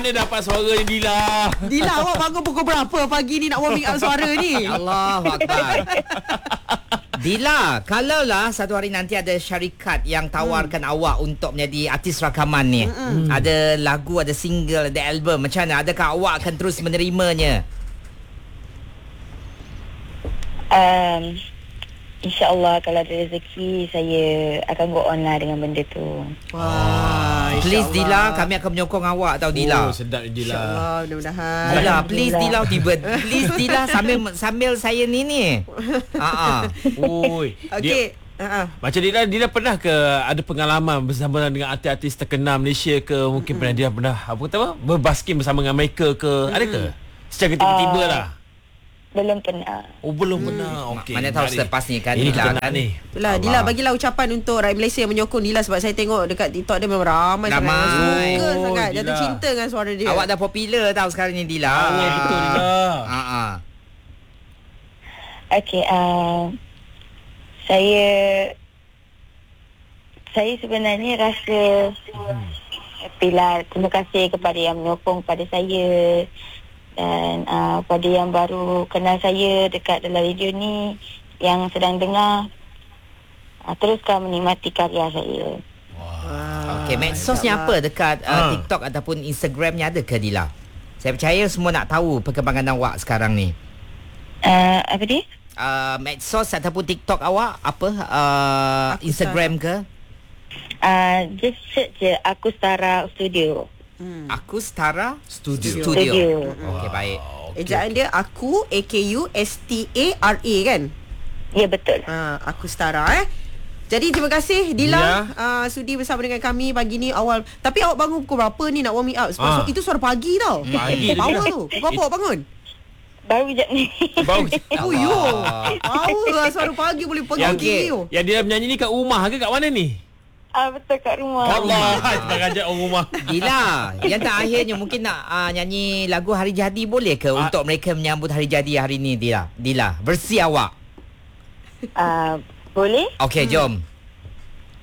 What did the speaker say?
mana dapat suara ni Dila? Dila, awak bangun pukul berapa pagi ni nak warming up suara ni? Allahu Akbar. Dila, kalaulah satu hari nanti ada syarikat yang tawarkan awak untuk menjadi artis rakaman ni, ada lagu, ada single, ada album, macam mana? Adakah awak akan terus menerimanya? InsyaAllah kalau ada rezeki, saya akan go on lah dengan benda tu. Wah, Please Dila, kami akan menyokong awak tau Dila. Oh, sedap Dila. InsyaAllah, mudah-mudahan. Dila, please Dila, please Dila, sambil saya ni. Oi. Okey. Macam Dila pernah ke ada pengalaman bersama dengan artis-artis terkenal Malaysia ke? Mungkin Dia pernah berbasking bersama dengan mereka ke? Ada ke? Secara tiba-tiba lah. Belum pernah. Oh, belum pernah. Okey. Mana tahu selepas ni kan Ini Dila kita nak kan. ni. Itulah, Dila bagilah ucapan untuk rakyat Malaysia yang menyokong Dila, sebab saya tengok dekat TikTok dia memang ramai sangat yang suka sangat. Dila. Jatuh cinta dengan suara dia. Awak dah popular tau sekarang ni Dila. Betul Dila. Okey, saya sebenarnya rasa happy lah. Terima kasih kepada yang menyokong pada saya. Dan pada yang baru kenal saya dekat dalam radio ni, yang sedang dengar, teruskan menikmati karya saya. Okey, medsosnya apa dekat TikTok ataupun Instagramnya ada ke Dila? Saya percaya semua nak tahu perkembangan awak sekarang ni. Apa dia? Medsos ataupun TikTok awak apa? Instagram ke? Just search je Aku Setara Studio. Aku Setara Studio. Okey, baik. Ejaan dia Aku AKUSTARA kan? Ya, betul. Aku Setara Jadi terima kasih Dila sudi bersama dengan kami pagi ni awal. Tapi awak bangun pukul berapa ni nak warming up? Sebab itu suara pagi tau. Pagi Power tu. Pukul apa awak bangun? Baru je ni. Oh yo. Power lah suara pagi boleh pagi yo. Yang dia menyanyi ni kat rumah ke kat mana ni? Betul, kat rumah. Allah, kita ajak orang rumah. Dila, yang terakhirnya mungkin nak nyanyi lagu Hari Jadi boleh ke untuk mereka menyambut Hari Jadi hari ni Dila? Dila, versi awak. Boleh? Okey, jom.